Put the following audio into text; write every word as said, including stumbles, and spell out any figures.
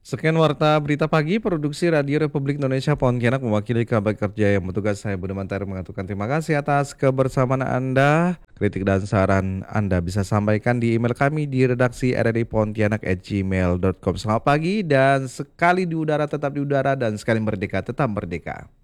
Sekian Warta Berita Pagi, Produksi Radio Republik Indonesia Pontianak mewakili kabar kerja yang bertugas saya Budi Mantari mengatakan terima kasih atas kebersamaan Anda. Kritik dan saran Anda bisa sampaikan di email kami di redaksi r r i pontianak at gmail dot com. Selamat pagi dan sekali di udara tetap di udara dan sekali merdeka tetap merdeka.